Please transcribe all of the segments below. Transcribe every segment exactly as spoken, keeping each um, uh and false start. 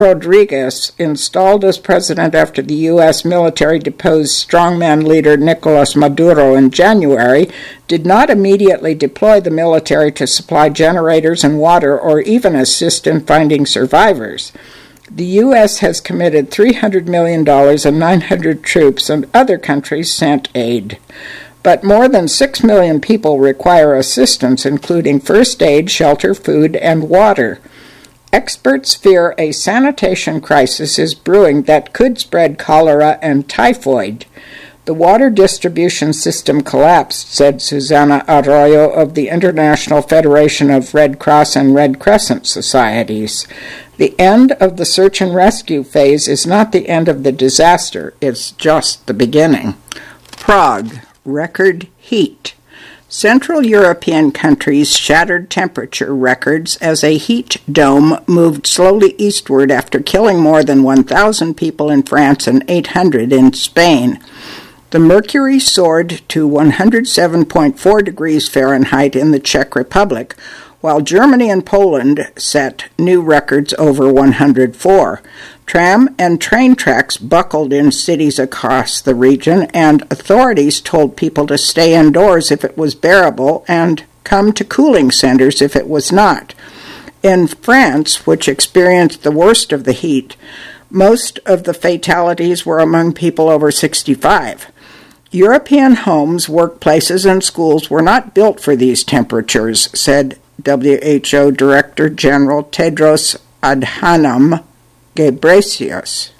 Rodriguez, installed as president after the U S military deposed strongman leader Nicolas Maduro in January, did not immediately deploy the military to supply generators and water or even assist in finding survivors. The U S has committed three hundred million dollars and nine hundred troops, and other countries sent aid. But more than six million people require assistance, including first aid, shelter, food, and water. Experts fear a sanitation crisis is brewing that could spread cholera and typhoid. The water distribution system collapsed, said Susana Arroyo of the International Federation of Red Cross and Red Crescent Societies. The end of the search and rescue phase is not the end of the disaster, it's just the beginning. Prague, record heat. Central European countries shattered temperature records as a heat dome moved slowly eastward after killing more than one thousand people in France and eight hundred in Spain. The mercury soared to one hundred seven point four degrees Fahrenheit in the Czech Republic, while Germany and Poland set new records over one hundred four. Tram and train tracks buckled in cities across the region, and authorities told people to stay indoors if it was bearable and come to cooling centers if it was not. In France, which experienced the worst of the heat, most of the fatalities were among people over sixty-five. European homes, workplaces, and schools were not built for these temperatures, said W H O Director General Tedros Adhanom Ghebreyesus.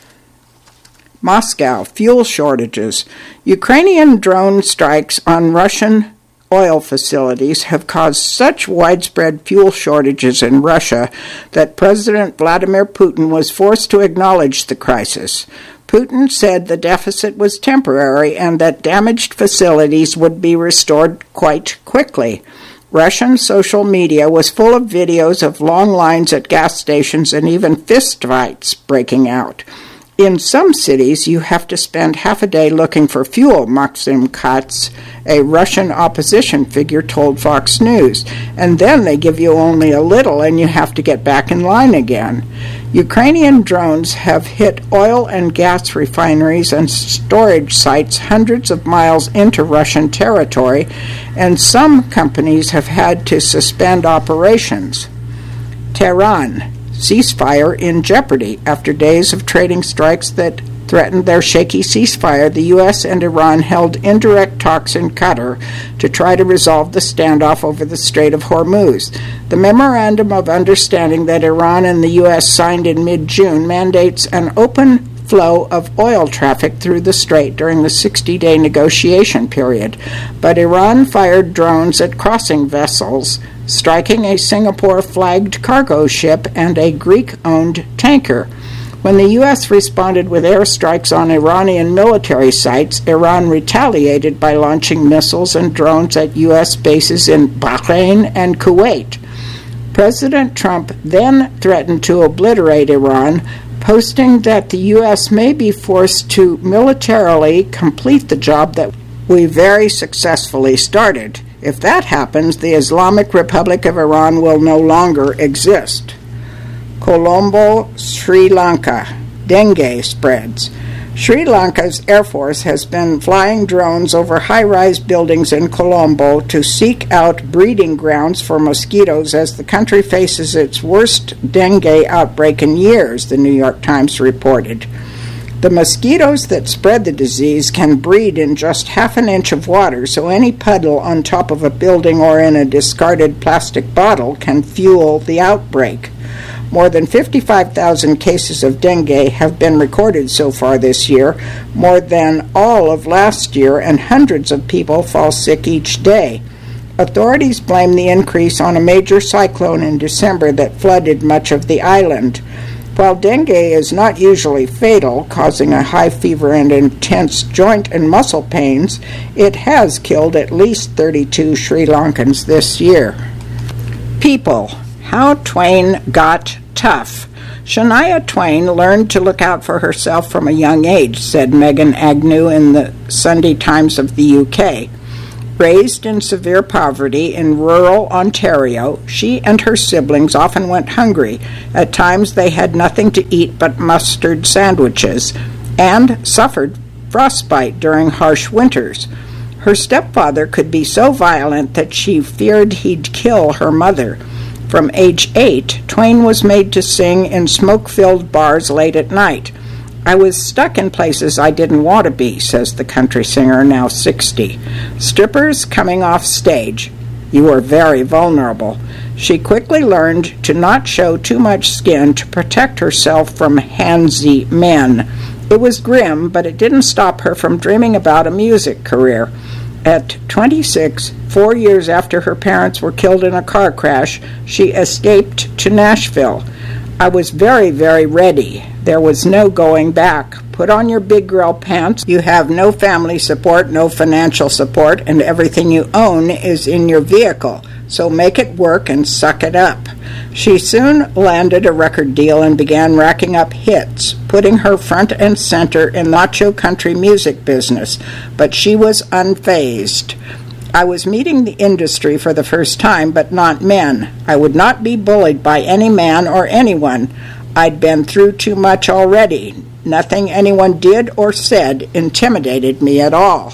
Moscow, fuel shortages. Ukrainian drone strikes on Russian oil facilities have caused such widespread fuel shortages in Russia that President Vladimir Putin was forced to acknowledge the crisis. Putin said the deficit was temporary and that damaged facilities would be restored quite quickly. Russian social media was full of videos of long lines at gas stations and even fistfights breaking out. In some cities, you have to spend half a day looking for fuel, Maxim Katz, a Russian opposition figure, told Fox News. And then they give you only a little and you have to get back in line again. Ukrainian drones have hit oil and gas refineries and storage sites hundreds of miles into Russian territory, and some companies have had to suspend operations. Tehran. Ceasefire in jeopardy. After days of trading strikes that threatened their shaky ceasefire, the U S and Iran held indirect talks in Qatar to try to resolve the standoff over the Strait of Hormuz. The Memorandum of Understanding that Iran and the U S signed in mid-June mandates an open flow of oil traffic through the strait during the sixty-day negotiation period, but Iran fired drones at crossing vessels, striking a Singapore-flagged cargo ship and a Greek-owned tanker. When the U S responded with airstrikes on Iranian military sites, Iran retaliated by launching missiles and drones at U S bases in Bahrain and Kuwait. President Trump then threatened to obliterate Iran, posting that the U S may be forced to militarily complete the job that we very successfully started. If that happens, the Islamic Republic of Iran will no longer exist. Colombo, Sri Lanka. Dengue spreads. Sri Lanka's Air Force has been flying drones over high-rise buildings in Colombo to seek out breeding grounds for mosquitoes as the country faces its worst dengue outbreak in years, the New York Times reported. The mosquitoes that spread the disease can breed in just half an inch of water, so any puddle on top of a building or in a discarded plastic bottle can fuel the outbreak. More than fifty-five thousand cases of dengue have been recorded so far this year, more than all of last year, and hundreds of people fall sick each day. Authorities blame the increase on a major cyclone in December that flooded much of the island. While dengue is not usually fatal, causing a high fever and intense joint and muscle pains, it has killed at least thirty-two Sri Lankans this year. People. How Twain got tough. Shania Twain learned to look out for herself from a young age, said Megan Agnew in the Sunday Times of the U K. Raised in severe poverty in rural Ontario, she and her siblings often went hungry. At times they had nothing to eat but mustard sandwiches, and suffered frostbite during harsh winters. Her stepfather could be so violent that she feared he'd kill her mother. From age eight, Twain was made to sing in smoke-filled bars late at night. "I was stuck in places I didn't want to be," says the country singer, now sixty. Strippers coming off stage. "You were very vulnerable." She quickly learned to not show too much skin to protect herself from handsy men. It was grim, but it didn't stop her from dreaming about a music career. At twenty-six, four years after her parents were killed in a car crash, she escaped to Nashville. "I was very, very ready. There was no going back. Put on your big girl pants. You have no family support, no financial support, and everything you own is in your vehicle. So make it work and suck it up." She soon landed a record deal and began racking up hits, putting her front and center in the macho country music business, but she was unfazed. "I was meeting the industry for the first time, but not men. I would not be bullied by any man or anyone. I'd been through too much already. Nothing anyone did or said intimidated me at all."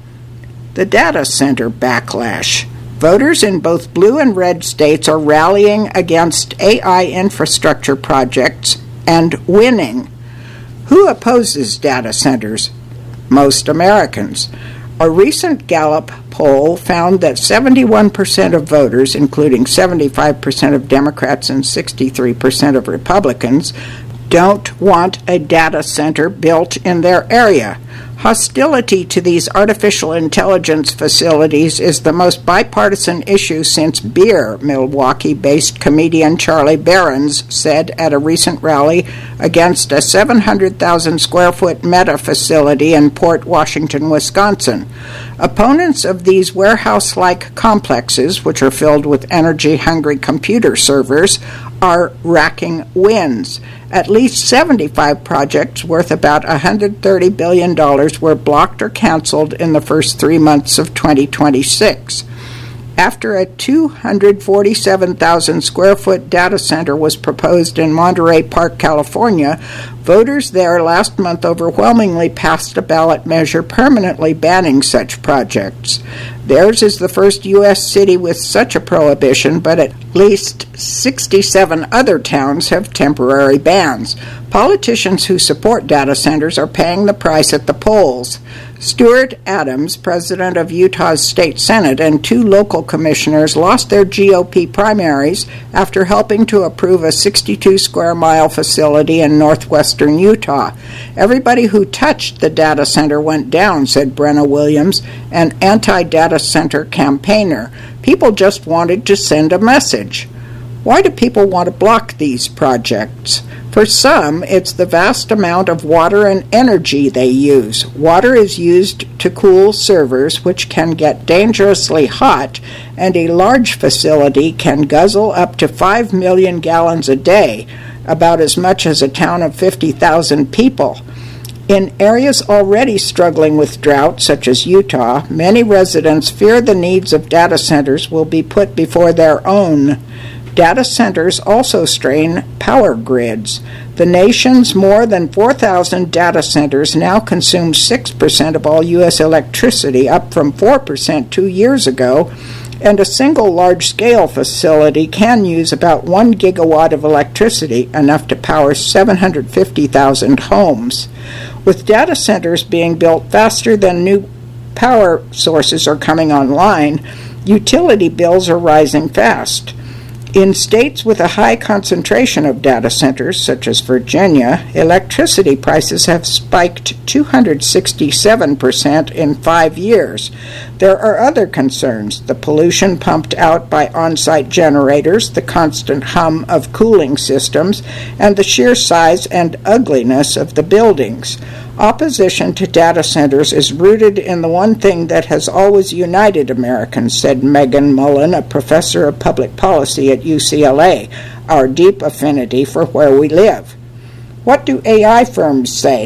The data center backlash. Voters in both blue and red states are rallying against A I infrastructure projects and winning. Who opposes data centers? Most Americans. A recent Gallup poll found that seventy-one percent of voters, including seventy-five percent of Democrats and sixty-three percent of Republicans, don't want a data center built in their area. Hostility to these artificial intelligence facilities is the most bipartisan issue since beer, Milwaukee-based comedian Charlie Berens said at a recent rally against a seven hundred thousand square foot Meta facility in Port Washington, Wisconsin. Opponents of these warehouse-like complexes, which are filled with energy-hungry computer servers, are racking wins. At least seventy-five projects worth about one hundred thirty billion dollars were blocked or canceled in the first three months of twenty twenty-six. After a two hundred forty-seven thousand square foot data center was proposed in Monterey Park, California, voters there last month overwhelmingly passed a ballot measure permanently banning such projects. Theirs is the first U S city with such a prohibition, but at least sixty-seven other towns have temporary bans. Politicians who support data centers are paying the price at the polls. Stuart Adams, president of Utah's state senate, and two local commissioners lost their G O P primaries after helping to approve a sixty-two square mile facility in northwestern Utah. "Everybody who touched the data center went down," said Brenna Williams, an anti-data center campaigner. "People just wanted to send a message." Why do people want to block these projects? For some, it's the vast amount of water and energy they use. Water is used to cool servers, which can get dangerously hot, and a large facility can guzzle up to five million gallons a day, about as much as a town of fifty thousand people. In areas already struggling with drought, such as Utah, many residents fear the needs of data centers will be put before their own. Data centers also strain power grids. The nation's more than four thousand data centers now consume six percent of all U S electricity, up from four percent two years ago, and a single large-scale facility can use about one gigawatt of electricity, enough to power seven hundred fifty thousand homes. With data centers being built faster than new power sources are coming online, utility bills are rising fast. In states with a high concentration of data centers, such as Virginia, electricity prices have spiked two hundred sixty-seven percent in five years. There are other concerns: the pollution pumped out by on-site generators, the constant hum of cooling systems, and the sheer size and ugliness of the buildings. Opposition to data centers is rooted in the one thing that has always united Americans, said Megan Mullen, a professor of public policy at U C L A, our deep affinity for where we live. What do A I firms say?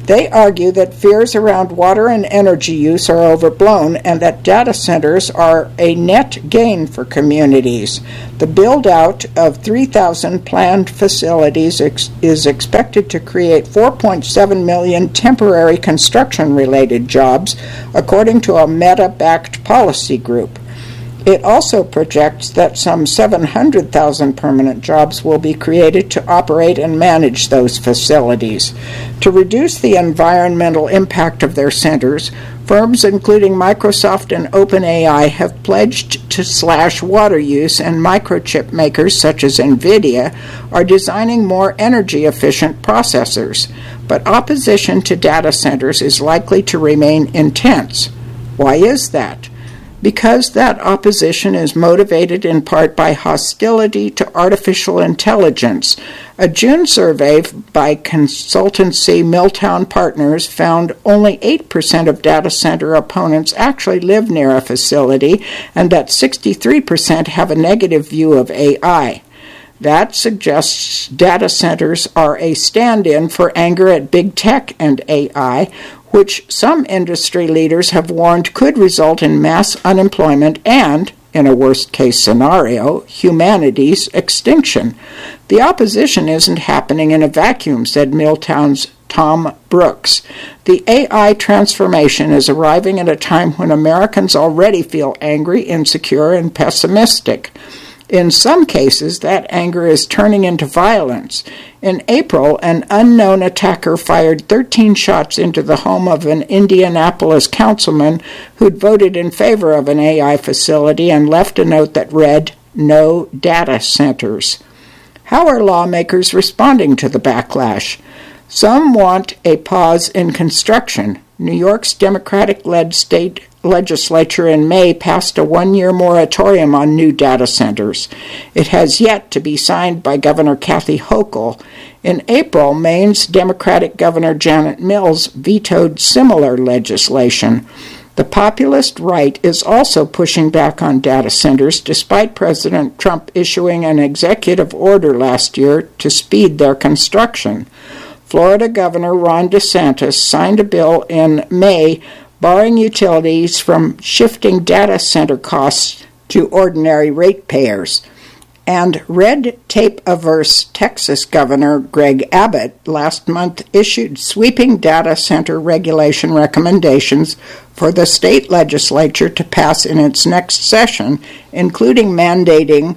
They argue that fears around water and energy use are overblown and that data centers are a net gain for communities. The build-out of three thousand planned facilities ex- is expected to create four point seven million temporary construction-related jobs, according to a Meta-backed policy group. It also projects that some seven hundred thousand permanent jobs will be created to operate and manage those facilities. To reduce the environmental impact of their centers, firms including Microsoft and OpenAI have pledged to slash water use, and microchip makers such as NVIDIA are designing more energy-efficient processors. But opposition to data centers is likely to remain intense. Why is that? Because that opposition is motivated in part by hostility to artificial intelligence. A June survey by consultancy Milltown Partners found only eight percent of data center opponents actually live near a facility, and that sixty-three percent have a negative view of A I. That suggests data centers are a stand-in for anger at big tech and A I, which some industry leaders have warned could result in mass unemployment and, in a worst-case scenario, humanity's extinction. The opposition isn't happening in a vacuum, said Milltown's Tom Brooks. The A I transformation is arriving at a time when Americans already feel angry, insecure, and pessimistic. In some cases, that anger is turning into violence. In April, an unknown attacker fired thirteen shots into the home of an Indianapolis councilman who'd voted in favor of an A I facility and left a note that read, "No data centers." How are lawmakers responding to the backlash? Some want a pause in construction. New York's Democratic-led state legislature in May passed a one-year moratorium on new data centers. It has yet to be signed by Governor Kathy Hochul. In April, Maine's Democratic Governor Janet Mills vetoed similar legislation. The populist right is also pushing back on data centers, despite President Trump issuing an executive order last year to speed their construction. Florida Governor Ron DeSantis signed a bill in May barring utilities from shifting data center costs to ordinary ratepayers. And red tape-averse Texas Governor Greg Abbott last month issued sweeping data center regulation recommendations for the state legislature to pass in its next session, including mandating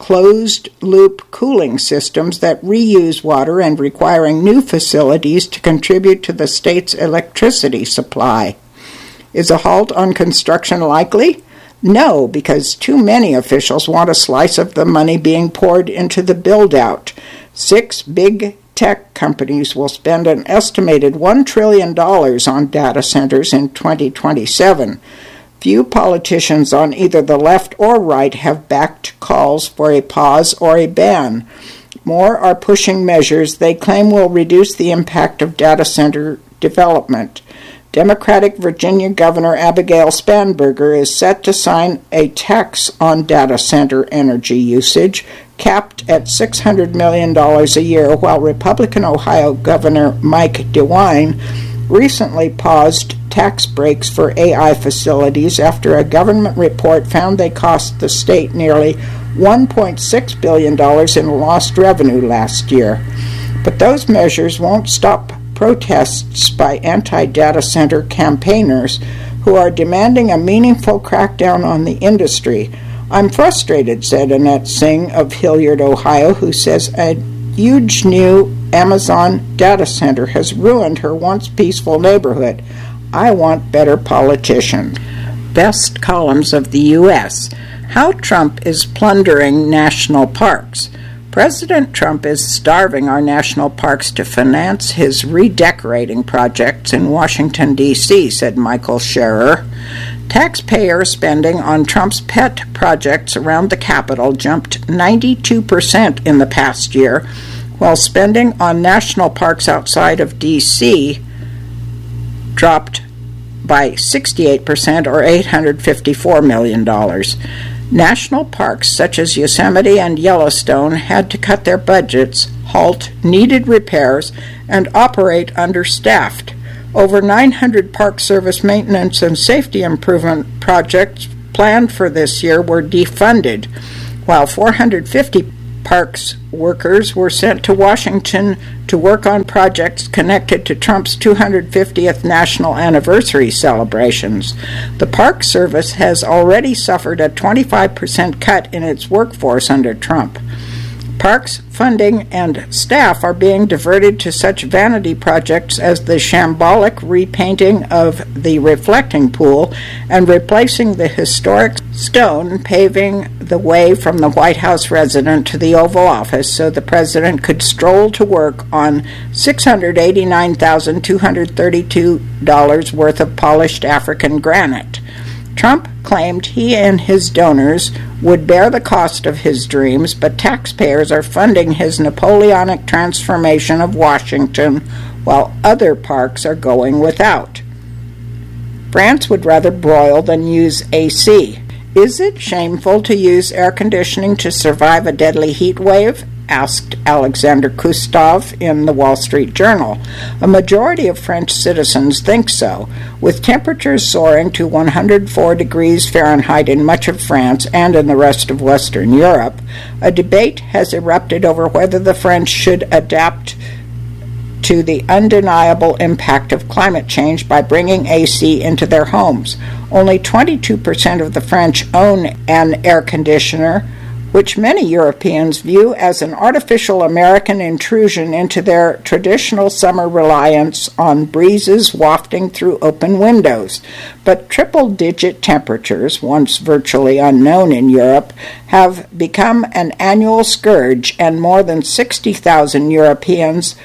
closed-loop cooling systems that reuse water and requiring new facilities to contribute to the state's electricity supply. Is a halt on construction likely? No, because too many officials want a slice of the money being poured into the build-out. Six big tech companies will spend an estimated one trillion dollars on data centers in twenty twenty-seven. Few politicians on either the left or right have backed calls for a pause or a ban. More are pushing measures they claim will reduce the impact of data center development. Democratic Virginia Governor Abigail Spanberger is set to sign a tax on data center energy usage, capped at six hundred million dollars a year, while Republican Ohio Governor Mike DeWine recently paused tax breaks for A I facilities after a government report found they cost the state nearly one point six billion dollars in lost revenue last year. But those measures won't stop protests by anti-data center campaigners who are demanding a meaningful crackdown on the industry. I'm frustrated, said Annette Singh of Hilliard, Ohio, who says a huge new Amazon data center has ruined her once peaceful neighborhood. I want better politicians. Best columns of the U S How Trump is plundering national parks. President Trump is starving our national parks to finance his redecorating projects in Washington, D C, said Michael Scherer. Taxpayer spending on Trump's pet projects around the Capitol jumped ninety-two percent in the past year, while spending on national parks outside of D C dropped by sixty-eight percent, or eight hundred fifty-four million dollars. National parks such as Yosemite and Yellowstone had to cut their budgets, halt needed repairs, and operate understaffed. Over nine hundred Park Service maintenance and safety improvement projects planned for this year were defunded, while four hundred fifty Parks workers were sent to Washington to work on projects connected to Trump's two hundred fiftieth national anniversary celebrations. The Park Service has already suffered a twenty-five percent cut in its workforce under Trump. Parks funding and staff are being diverted to such vanity projects as the shambolic repainting of the reflecting pool and replacing the historic stone paving the way from the White House residence to the Oval Office so the president could stroll to work on six hundred eighty-nine thousand two hundred thirty-two dollars worth of polished African granite. Trump claimed he and his donors would bear the cost of his dreams, but taxpayers are funding his Napoleonic transformation of Washington while other parks are going without. France would rather broil than use A C. Is it shameful to use air conditioning to survive a deadly heat wave? Asked Alexander Kustov in the Wall Street Journal. A majority of French citizens think so. With temperatures soaring to one hundred four degrees Fahrenheit in much of France and in the rest of Western Europe, a debate has erupted over whether the French should adapt to the undeniable impact of climate change by bringing A C into their homes. Only twenty-two percent of the French own an air conditioner, which many Europeans view as an artificial American intrusion into their traditional summer reliance on breezes wafting through open windows. But triple-digit temperatures, once virtually unknown in Europe, have become an annual scourge, and more than sixty thousand Europeans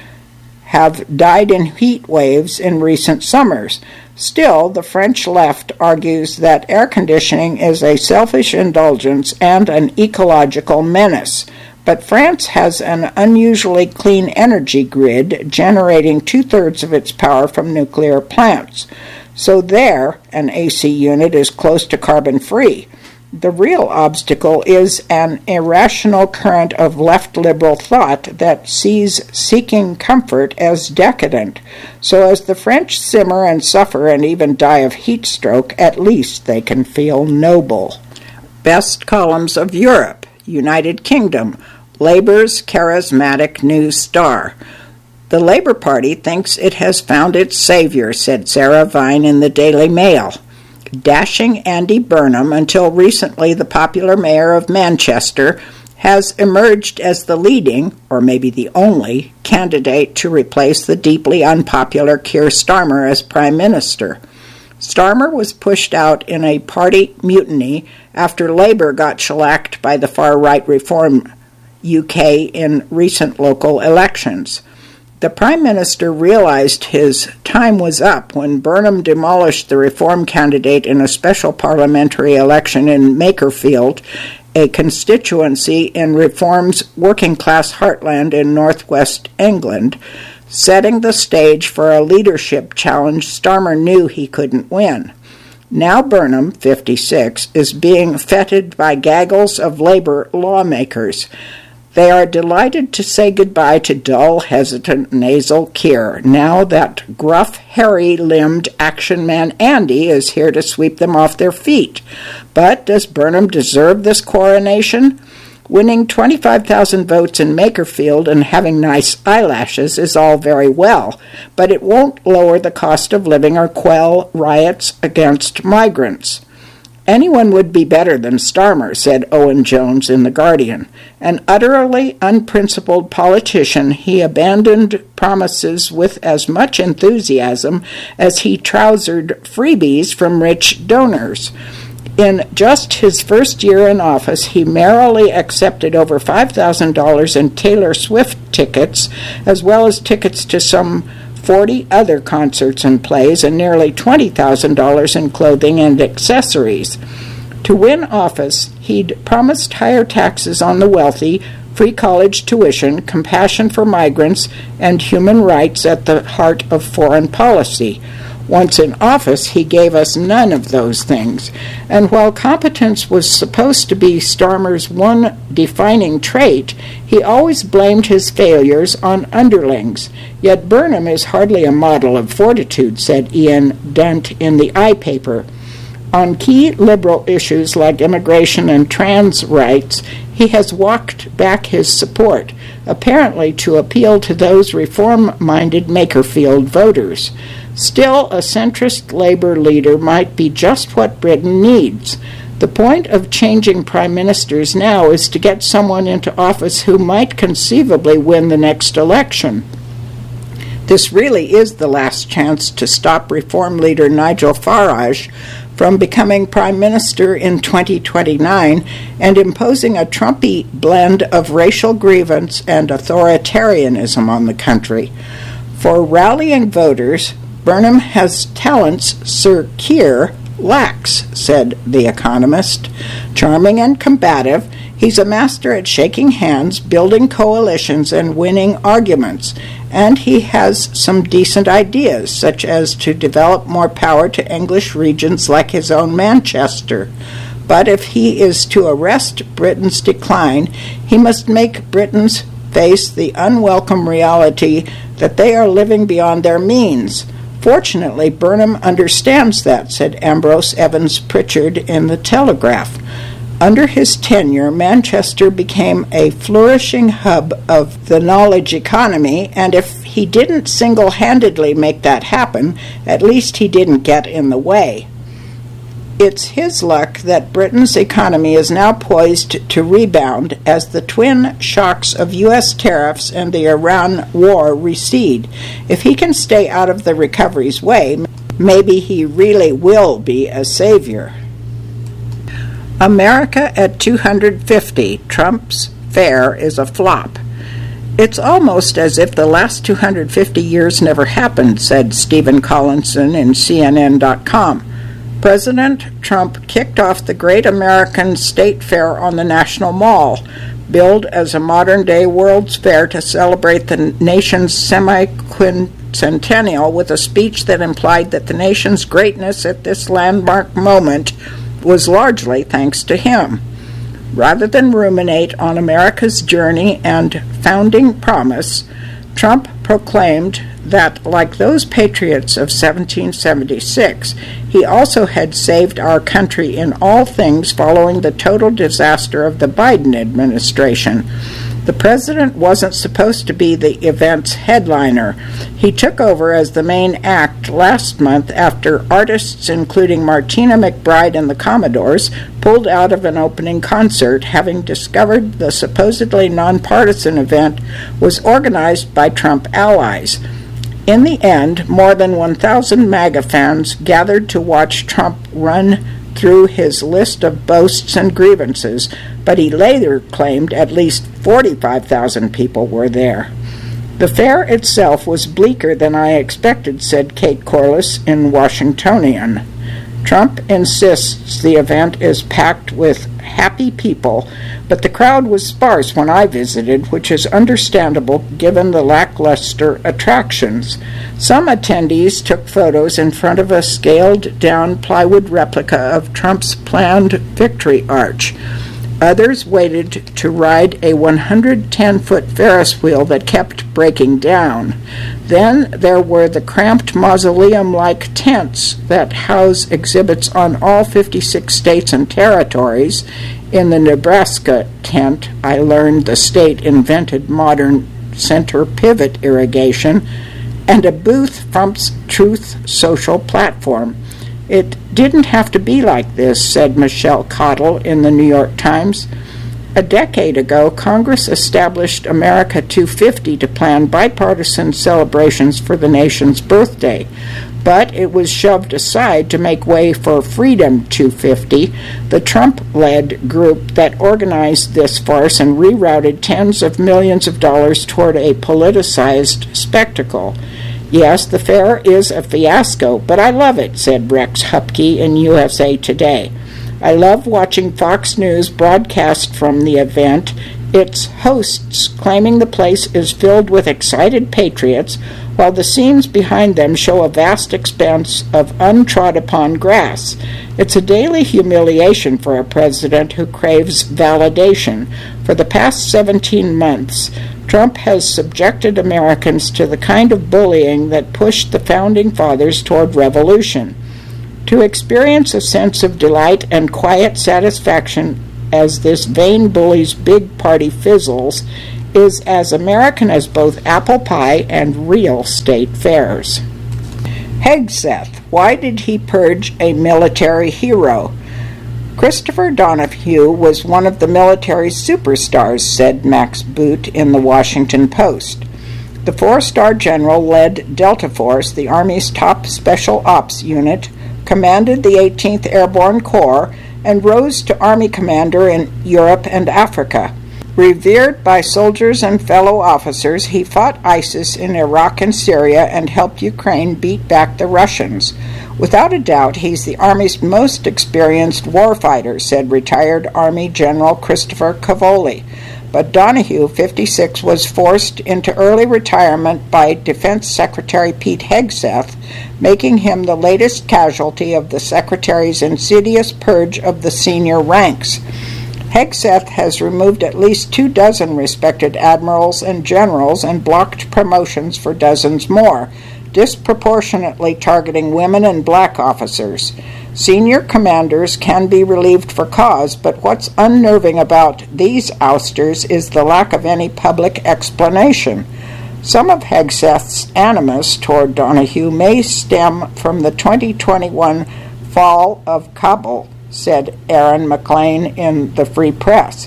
have died in heat waves in recent summers. Still, the French left argues that air conditioning is a selfish indulgence and an ecological menace. But France has an unusually clean energy grid, generating two-thirds of its power from nuclear plants. So there, an A C unit is close to carbon-free. The real obstacle is an irrational current of left liberal thought that sees seeking comfort as decadent. So as the French simmer and suffer and even die of heat stroke, at least they can feel noble. Best columns of Europe. United Kingdom. Labour's charismatic new star. The Labour Party thinks it has found its savior, said Sarah Vine in the Daily Mail. Dashing Andy Burnham, until recently the popular mayor of Manchester, has emerged as the leading, or maybe the only, candidate to replace the deeply unpopular Keir Starmer as Prime Minister. Starmer was pushed out in a party mutiny after Labour got shellacked by the far-right Reform U K in recent local elections. The Prime Minister realized his time was up when Burnham demolished the Reform candidate in a special parliamentary election in Makerfield, a constituency in Reform's working-class heartland in northwest England, setting the stage for a leadership challenge Starmer knew he couldn't win. Now Burnham, fifty-six, is being feted by gaggles of Labour lawmakers. They are delighted to say goodbye to dull, hesitant, nasal Keir, now that gruff, hairy-limbed action man Andy is here to sweep them off their feet. But does Burnham deserve this coronation? Winning twenty-five thousand votes in Makerfield and having nice eyelashes is all very well, but it won't lower the cost of living or quell riots against migrants. Anyone would be better than Starmer, said Owen Jones in The Guardian. An utterly unprincipled politician, he abandoned promises with as much enthusiasm as he trousered freebies from rich donors. In just his first year in office, he merrily accepted over five thousand dollars in Taylor Swift tickets, as well as tickets to some forty other concerts and plays, and nearly twenty thousand dollars in clothing and accessories. To win office, he'd promised higher taxes on the wealthy, free college tuition, compassion for migrants, and human rights at the heart of foreign policy. Once in office, he gave us none of those things. And while competence was supposed to be Starmer's one defining trait, he always blamed his failures on underlings. Yet Burnham is hardly a model of fortitude, said Ian Dent in the I paper. On key liberal issues like immigration and trans rights, he has walked back his support, apparently to appeal to those reform-minded Makerfield voters. Still, a centrist Labour leader might be just what Britain needs. The point of changing prime ministers now is to get someone into office who might conceivably win the next election. This really is the last chance to stop Reform leader Nigel Farage from becoming Prime Minister in twenty twenty-nine and imposing a Trumpy blend of racial grievance and authoritarianism on the country. For rallying voters, Burnham has talents Sir Keir lacks, said The Economist. Charming and combative, he's a master at shaking hands, building coalitions, and winning arguments. And he has some decent ideas, such as to develop more power to English regions like his own Manchester. But if he is to arrest Britain's decline, he must make Britons face the unwelcome reality that they are living beyond their means. Fortunately, Burnham understands that, said Ambrose Evans Pritchard in The Telegraph. Under his tenure, Manchester became a flourishing hub of the knowledge economy, and if he didn't single-handedly make that happen, at least he didn't get in the way. It's his luck that Britain's economy is now poised to rebound as the twin shocks of U S tariffs and the Iran war recede. If he can stay out of the recovery's way, maybe he really will be a savior. America at two hundred fifty. Trump's fare is a flop. It's almost as if the last two hundred fifty years never happened, said Stephen Collinson in C N N dot com. President Trump kicked off the Great American State Fair on the National Mall, billed as a modern-day World's Fair to celebrate the nation's semi-quincentennial with a speech that implied that the nation's greatness at this landmark moment was largely thanks to him. Rather than ruminate on America's journey and founding promise, Trump proclaimed that, like those patriots of seventeen seventy-six, he also had saved our country in all things following the total disaster of the Biden administration. The president wasn't supposed to be the event's headliner. He took over as the main act last month after artists including Martina McBride and the Commodores pulled out of an opening concert, having discovered the supposedly nonpartisan event was organized by Trump allies. In the end, more than one thousand MAGA fans gathered to watch Trump run through his list of boasts and grievances, but he later claimed at least forty-five thousand people were there. The fair itself was bleaker than I expected, said Kate Corliss in Washingtonian. Trump insists the event is packed with happy people, but the crowd was sparse when I visited, which is understandable given the lackluster attractions. Some attendees took photos in front of a scaled-down plywood replica of Trump's planned victory arch. Others waited to ride a one hundred ten foot Ferris wheel that kept breaking down. Then there were the cramped mausoleum-like tents that house exhibits on all fifty-six states and territories. In the Nebraska tent, I learned the state invented modern center pivot irrigation, and a booth from Truth Social platform. It didn't have to be like this, said Michelle Cottle in the New York Times. A decade ago, Congress established America two fifty to plan bipartisan celebrations for the nation's birthday, but it was shoved aside to make way for Freedom two fifty, the Trump-led group that organized this farce and rerouted tens of millions of dollars toward a politicized spectacle. Yes, the fair is a fiasco, but I love it, said Rex Hupke in U S A Today. I love watching Fox News broadcast from the event, its hosts claiming the place is filled with excited patriots, while the scenes behind them show a vast expanse of untrodden-upon grass. It's a daily humiliation for a president who craves validation. For the past seventeen months, Trump has subjected Americans to the kind of bullying that pushed the Founding Fathers toward revolution. To experience a sense of delight and quiet satisfaction as this vain bully's big party fizzles is as American as both apple pie and real state fairs. Hegseth. Why did he purge a military hero? Christopher Donahue was one of the military superstars, said Max Boot in the Washington Post. The four-star general led Delta Force, the Army's top special ops unit, commanded the eighteenth Airborne Corps, and rose to Army commander in Europe and Africa. Revered by soldiers and fellow officers, he fought ISIS in Iraq and Syria and helped Ukraine beat back the Russians. Without a doubt, he's the Army's most experienced warfighter, said retired Army General Christopher Cavoli. But Donahue, fifty-six, was forced into early retirement by Defense Secretary Pete Hegseth, making him the latest casualty of the Secretary's insidious purge of the senior ranks. Hegseth has removed at least two dozen respected admirals and generals and blocked promotions for dozens more, disproportionately targeting women and black officers. Senior commanders can be relieved for cause, but what's unnerving about these ousters is the lack of any public explanation. Some of Hegseth's animus toward Donahue may stem from the twenty twenty-one fall of Kabul, said Aaron McLean in the Free Press.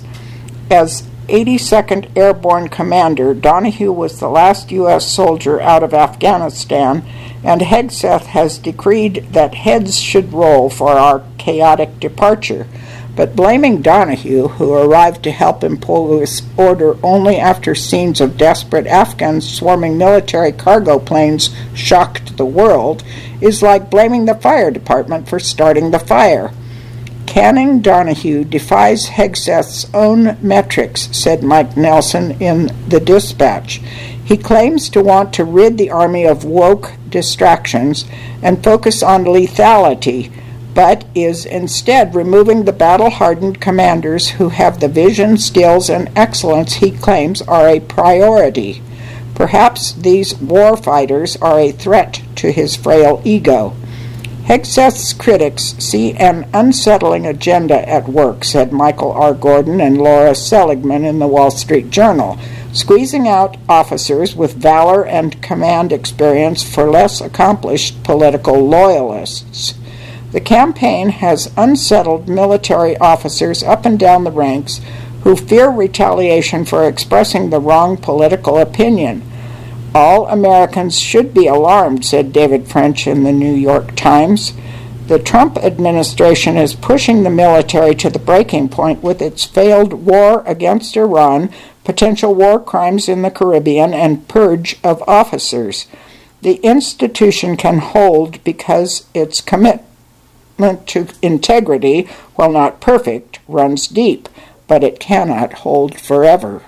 As eighty-second Airborne Commander, Donahue was the last U S soldier out of Afghanistan, and Hegseth has decreed that heads should roll for our chaotic departure. But blaming Donahue, who arrived to help impose order only after scenes of desperate Afghans swarming military cargo planes shocked the world, is like blaming the fire department for starting the fire. Canning Donahue defies Hegseth's own metrics, said Mike Nelson in The Dispatch. He claims to want to rid the Army of woke distractions and focus on lethality, but is instead removing the battle-hardened commanders who have the vision, skills, and excellence he claims are a priority. Perhaps these war fighters are a threat to his frail ego. Hegseth's critics see an unsettling agenda at work, said Michael R. Gordon and Laura Seligman in the Wall Street Journal, squeezing out officers with valor and command experience for less accomplished political loyalists. The campaign has unsettled military officers up and down the ranks who fear retaliation for expressing the wrong political opinion. All Americans should be alarmed, said David French in the New York Times. The Trump administration is pushing the military to the breaking point with its failed war against Iran, potential war crimes in the Caribbean, and purge of officers. The institution can hold because its commitment to integrity, while not perfect, runs deep, but it cannot hold forever.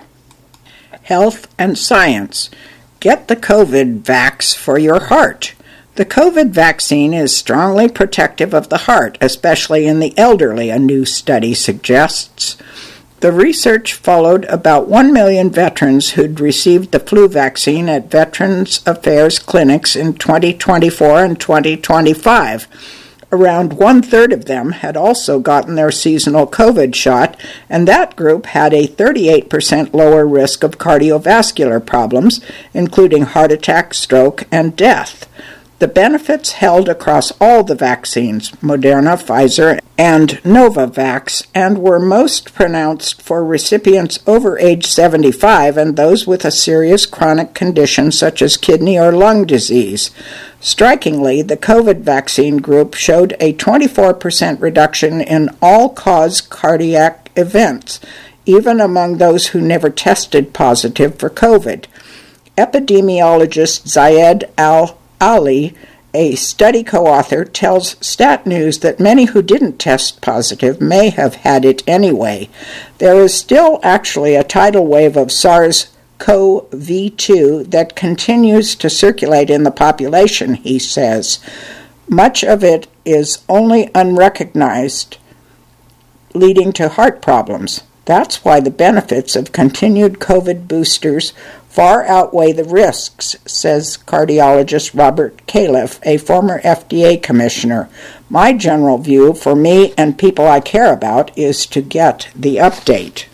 Health and science. Get the COVID vax for your heart. The COVID vaccine is strongly protective of the heart, especially in the elderly, a new study suggests. The research followed about one million veterans who'd received the flu vaccine at Veterans Affairs clinics in twenty twenty-four and twenty twenty-five. Around one-third of them had also gotten their seasonal COVID shot, and that group had a thirty-eight percent lower risk of cardiovascular problems, including heart attack, stroke, and death. The benefits held across all the vaccines, Moderna, Pfizer, and Novavax, and were most pronounced for recipients over age seventy-five and those with a serious chronic condition such as kidney or lung disease. Strikingly, the COVID vaccine group showed a twenty-four percent reduction in all-cause cardiac events, even among those who never tested positive for COVID. Epidemiologist Zayed Al Ali, a study co-author, tells Stat News that many who didn't test positive may have had it anyway. There is still actually a tidal wave of SARS-C o V two that continues to circulate in the population, he says. Much of it is only unrecognized, leading to heart problems. That's why the benefits of continued COVID boosters far outweigh the risks, says cardiologist Robert Califf, a former F D A commissioner. My general view for me and people I care about is to get the update.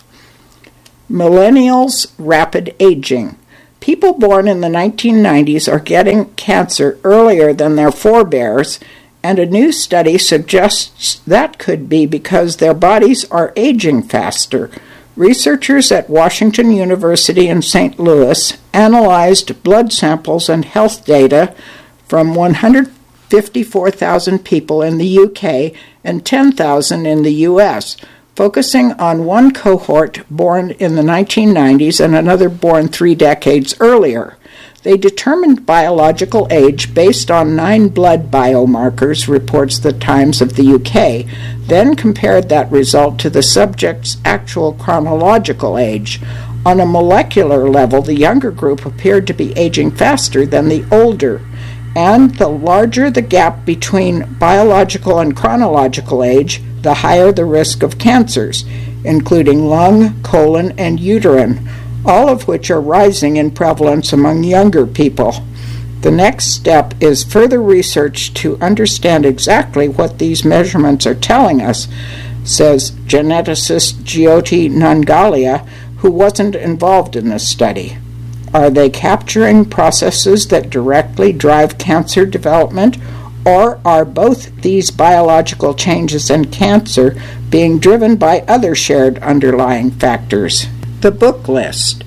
Millennials' rapid aging. People born in the nineteen nineties are getting cancer earlier than their forebears, and a new study suggests that could be because their bodies are aging faster. Researchers at Washington University in Saint Louis analyzed blood samples and health data from one hundred fifty-four thousand people in the U K and ten thousand in the U S, focusing on one cohort born in the nineteen nineties and another born three decades earlier. They determined biological age based on nine blood biomarkers, reports the Times of the U K, then compared that result to the subject's actual chronological age. On a molecular level, the younger group appeared to be aging faster than the older, and the larger the gap between biological and chronological age, the higher the risk of cancers, including lung, colon, and uterine, all of which are rising in prevalence among younger people. The next step is further research to understand exactly what these measurements are telling us, says geneticist Jyoti Nangalia, who wasn't involved in this study. Are they capturing processes that directly drive cancer development, or are both these biological changes in cancer being driven by other shared underlying factors? The book list.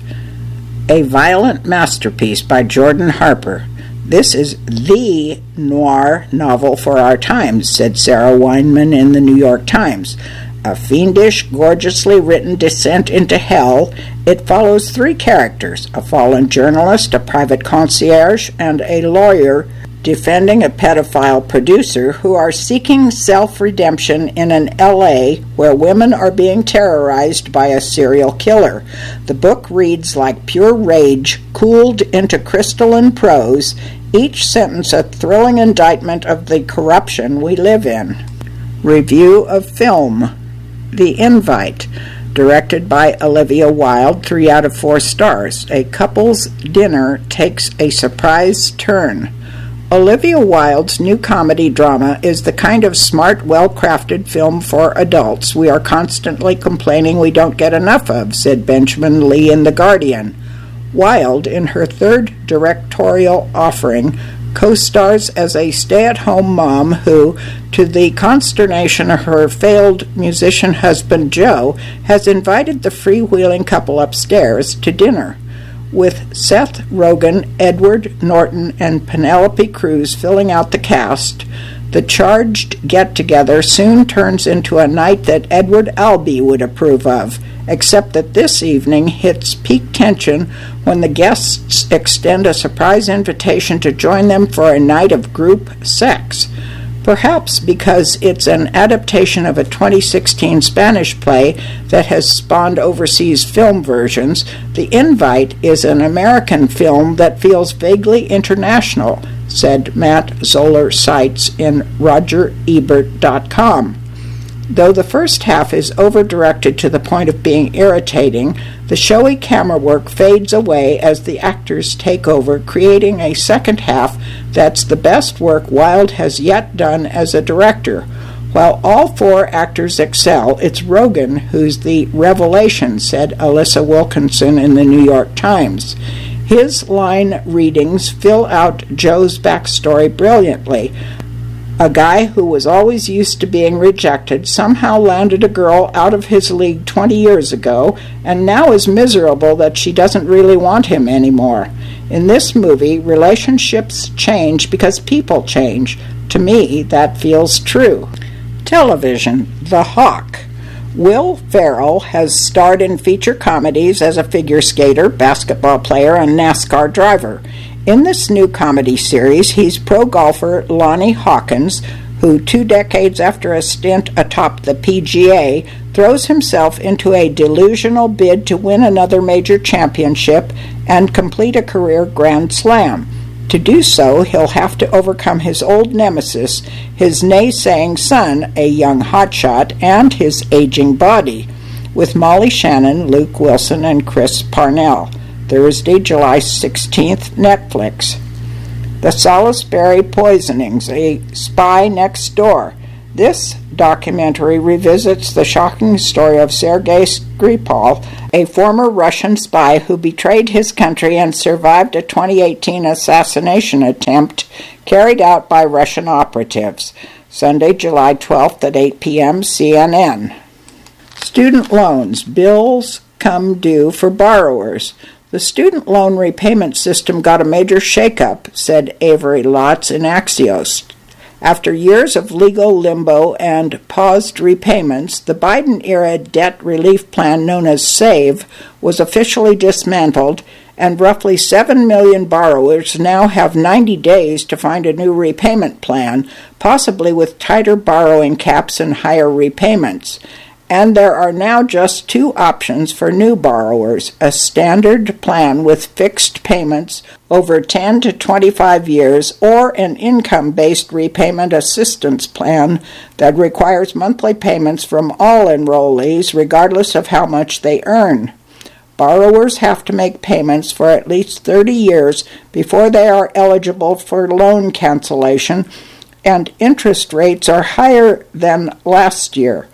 A Violent Masterpiece by Jordan Harper. This is the noir novel for our times, said Sarah Weinman in the New York Times. A fiendish, gorgeously written descent into hell, it follows three characters, a fallen journalist, a private concierge, and a lawyer defending a pedophile producer who are seeking self-redemption in an L A where women are being terrorized by a serial killer. The book reads like pure rage, cooled into crystalline prose, each sentence a thrilling indictment of the corruption we live in. Review of film. The Invite, directed by Olivia Wilde, three out of four stars. A couple's dinner takes a surprise turn. Olivia Wilde's new comedy drama is the kind of smart, well-crafted film for adults we are constantly complaining we don't get enough of, said Benjamin Lee in The Guardian. Wilde, in her third directorial offering, co-stars as a stay-at-home mom who, to the consternation of her failed musician husband Joe, has invited the freewheeling couple upstairs to dinner. With Seth Rogen, Edward Norton, and Penelope Cruz filling out the cast, the charged get-together soon turns into a night that Edward Albee would approve of, except that this evening hits peak tension when the guests extend a surprise invitation to join them for a night of group sex. Perhaps because it's an adaptation of a twenty sixteen Spanish play that has spawned overseas film versions, The Invite is an American film that feels vaguely international, said Matt Zoller Seitz in Roger Ebert dot com. Though the first half is over-directed to the point of being irritating, the showy camera work fades away as the actors take over, creating a second half that's the best work Wilde has yet done as a director. While all four actors excel, it's Rogen who's the revelation, said Alyssa Wilkinson in the New York Times. His line readings fill out Joe's backstory brilliantly. A guy who was always used to being rejected somehow landed a girl out of his league twenty years ago and now is miserable that she doesn't really want him anymore. In this movie, relationships change because people change. To me, that feels true. Television. The Hawk. Will Ferrell has starred in feature comedies as a figure skater, basketball player, and NASCAR driver. In this new comedy series, he's pro golfer Lonnie Hawkins, who two decades after a stint atop the P G A throws himself into a delusional bid to win another major championship and complete a career Grand Slam. To do so, he'll have to overcome his old nemesis, his naysaying son, a young hotshot, and his aging body, with Molly Shannon, Luke Wilson, and Chris Parnell. Thursday, July sixteenth, Netflix. The Salisbury Poisonings, A Spy Next Door. This documentary revisits the shocking story of Sergei Skripal, a former Russian spy who betrayed his country and survived a twenty eighteen assassination attempt carried out by Russian operatives. Sunday, July twelfth at eight p.m., C N N. Student loans. Bills come due for borrowers. The student loan repayment system got a major shakeup, said Avery Lotz in Axios. After years of legal limbo and paused repayments, the Biden-era debt relief plan known as SAVE was officially dismantled, and roughly seven million borrowers now have ninety days to find a new repayment plan, possibly with tighter borrowing caps and higher repayments. And there are now just two options for new borrowers: a standard plan with fixed payments over ten to twenty-five years, or an income-based repayment assistance plan that requires monthly payments from all enrollees regardless of how much they earn. Borrowers have to make payments for at least thirty years before they are eligible for loan cancellation, and interest rates are higher than last year.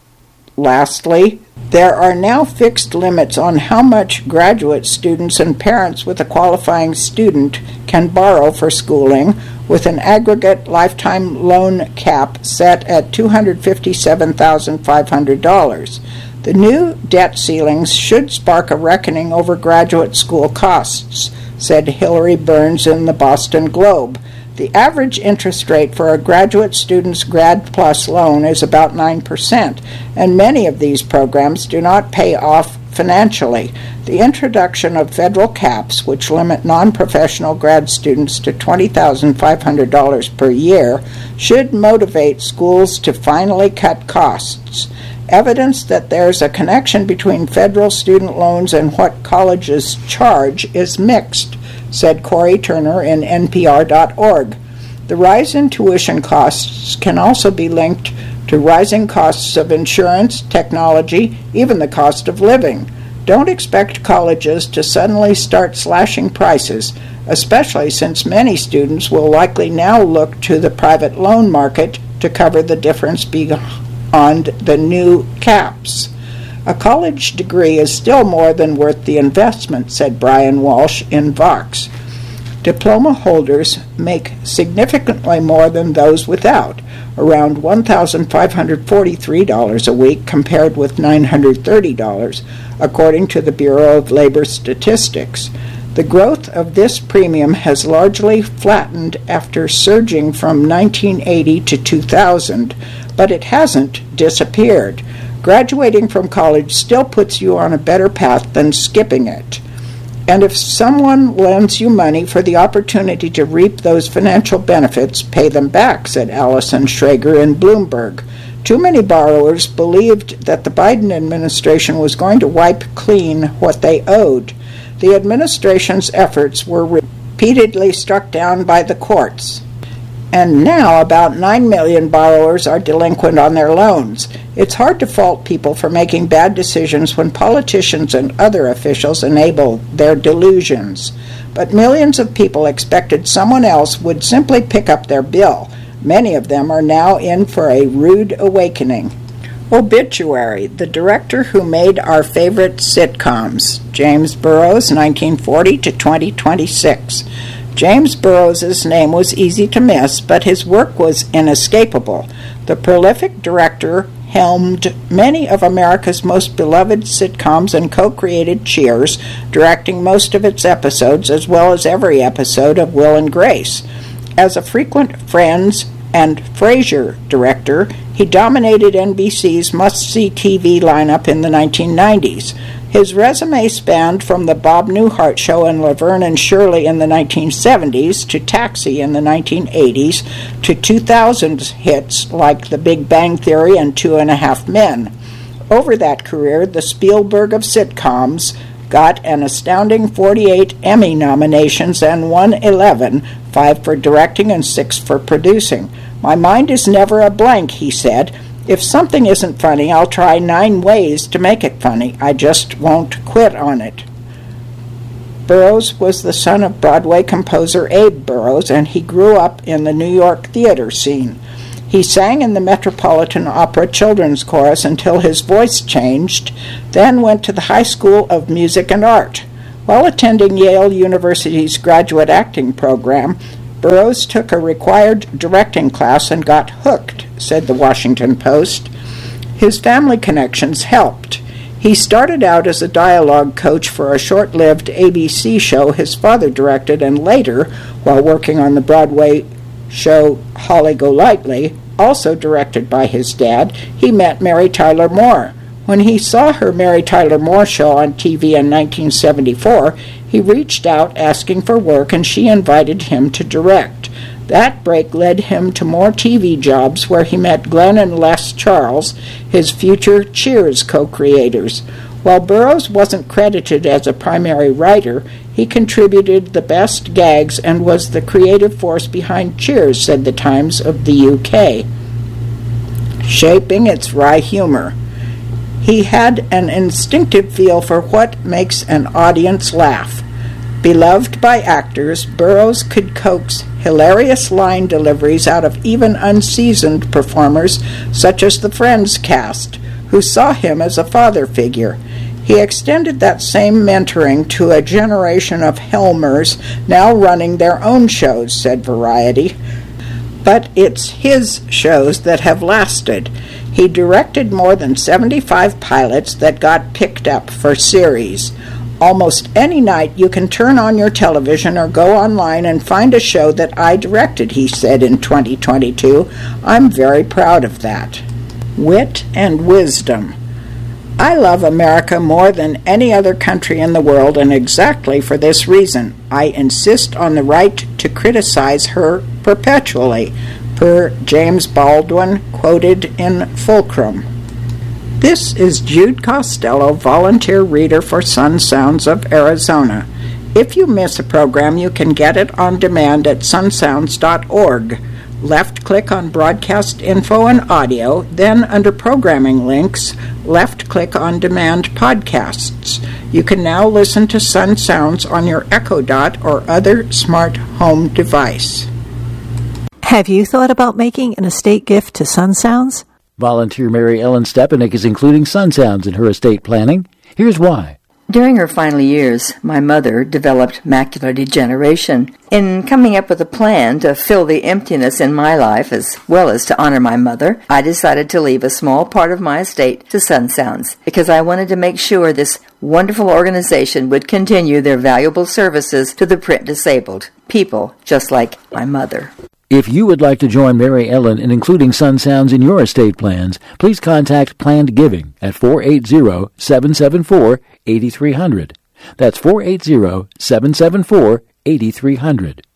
Lastly, there are now fixed limits on how much graduate students and parents with a qualifying student can borrow for schooling, with an aggregate lifetime loan cap set at two hundred fifty-seven thousand five hundred dollars. The new debt ceilings should spark a reckoning over graduate school costs, said Hillary Burns in the Boston Globe. The average interest rate for a graduate student's Grad Plus loan is about nine percent, and many of these programs do not pay off financially. The introduction of federal caps, which limit non-professional grad students to twenty thousand five hundred dollars per year, should motivate schools to finally cut costs. Evidence that there's a connection between federal student loans and what colleges charge is mixed, said Corey Turner in N P R dot org. The rise in tuition costs can also be linked to rising costs of insurance, technology, even the cost of living. Don't expect colleges to suddenly start slashing prices, especially since many students will likely now look to the private loan market to cover the difference beyond the new caps. A college degree is still more than worth the investment, said Brian Walsh in Vox. Diploma holders make significantly more than those without, around one thousand five hundred forty-three dollars a week compared with nine hundred thirty dollars, according to the Bureau of Labor Statistics. The growth of this premium has largely flattened after surging from nineteen eighty to two thousand, but it hasn't disappeared. Graduating from college still puts you on a better path than skipping it. And if someone lends you money for the opportunity to reap those financial benefits, pay them back, said Allison Schrager in Bloomberg. Too many borrowers believed that the Biden administration was going to wipe clean what they owed. The administration's efforts were repeatedly struck down by the courts. And now about nine million borrowers are delinquent on their loans. It's hard to fault people for making bad decisions when politicians and other officials enable their delusions. But millions of people expected someone else would simply pick up their bill. Many of them are now in for a rude awakening. Obituary: the director who made our favorite sitcoms, James Burrows, nineteen forty to twenty twenty-six. James Burrows' name was easy to miss, but his work was inescapable. The prolific director helmed many of America's most beloved sitcoms and co-created Cheers, directing most of its episodes as well as every episode of Will and Grace. As a frequent Friends and Frasier director, he dominated N B C's must-see T V lineup in the nineteen nineties. His resume spanned from The Bob Newhart Show and Laverne and Shirley in the nineteen seventies to Taxi in the nineteen eighties to two thousands hits like The Big Bang Theory and Two and a Half Men. Over that career, the Spielberg of sitcoms got an astounding forty-eight Emmy nominations and won eleven, five for directing and six for producing. "My mind is never a blank," he said. "If something isn't funny, I'll try nine ways to make it funny. I just won't quit on it." Burroughs was the son of Broadway composer Abe Burroughs, and he grew up in the New York theater scene. He sang in the Metropolitan Opera Children's Chorus until his voice changed, then went to the High School of Music and Art. While attending Yale University's graduate acting program, Burroughs took a required directing class and got hooked, said the Washington Post. His family connections helped. He started out as a dialogue coach for a short-lived A B C show his father directed, and later, while working on the Broadway show Holly Golightly, also directed by his dad, he met Mary Tyler Moore. When he saw her Mary Tyler Moore show on T V in nineteen seventy-four, he reached out asking for work, and she invited him to direct. That break led him to more T V jobs where he met Glenn and Les Charles, his future Cheers co-creators. While Burroughs wasn't credited as a primary writer, he contributed the best gags and was the creative force behind Cheers, said the Times of the U K, shaping its wry humor. He had an instinctive feel for what makes an audience laugh. Beloved by actors, Burroughs could coax hilarious line deliveries out of even unseasoned performers such as the Friends cast, who saw him as a father figure. He extended that same mentoring to a generation of Helmers now running their own shows, said Variety. But it's his shows that have lasted. He directed more than seventy-five pilots that got picked up for series. Almost any night you can turn on your television or go online and find a show that I directed, he said in twenty twenty-two. I'm very proud of that. Wit and wisdom. I love America more than any other country in the world, and exactly for this reason. I insist on the right to criticize her perpetually, per James Baldwin, quoted in Fulcrum. This is Jude Costello, volunteer reader for Sun Sounds of Arizona. If you miss a program, you can get it on demand at sun sounds dot org. Left-click on Broadcast Info and Audio, then under Programming Links, left-click on Demand Podcasts. You can now listen to Sun Sounds on your Echo Dot or other smart home device. Have you thought about making an estate gift to Sun Sounds? Volunteer Mary Ellen Stepanek is including Sun Sounds in her estate planning. Here's why. During her final years, my mother developed macular degeneration. In coming up with a plan to fill the emptiness in my life as well as to honor my mother, I decided to leave a small part of my estate to Sun Sounds because I wanted to make sure this wonderful organization would continue their valuable services to the print disabled, people just like my mother. If you would like to join Mary Ellen in including Sun Sounds in your estate plans, please contact Planned Giving at four eight zero, seven seven four, eight three zero zero. That's four eight zero, seven seven four, eight three zero zero.